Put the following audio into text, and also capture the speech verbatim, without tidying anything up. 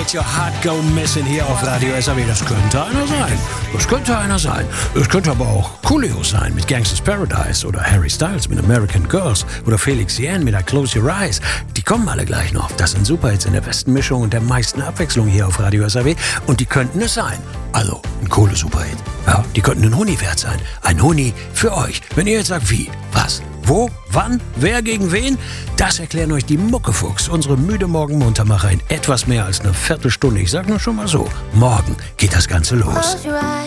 Let Your Heart Go Missing hier auf Radio S A W. Das könnte einer sein. Das könnte einer sein. Es könnte aber auch Coolio sein mit Gangsta's Paradise oder Harry Styles mit American Girls oder Felix Jähn mit I Close Your Eyes. Die kommen alle gleich noch. Das sind Superhits in der besten Mischung und der meisten Abwechslung hier auf Radio S A W. Und die könnten es sein. Also, ein Kohle-Superhit. Ja, die könnten ein Huni wert sein. Ein Huni für euch. Wenn ihr jetzt sagt, wie, was, wo, wann, wer gegen wen, das erklären euch die Muckefuchs, unsere müde Morgenmuntermacher in etwas mehr als einer Viertelstunde. Ich sag nur schon mal so, morgen geht das Ganze los.